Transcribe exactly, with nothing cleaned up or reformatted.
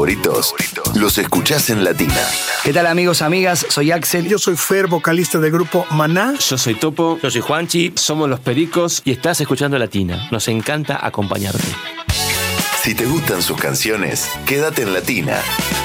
favoritos los escuchás en Latina. ¿Qué tal, amigos, amigas? Soy Axel. Yo soy Fer, vocalista del grupo Maná. Yo soy Topo. Yo soy Juanchi. Somos Los Pericos y estás escuchando Latina. Nos encanta acompañarte. Si te gustan sus canciones, quédate en Latina.